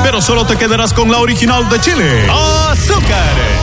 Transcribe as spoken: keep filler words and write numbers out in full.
pero solo te quedarás con la original de Chile. ¡Azúcar!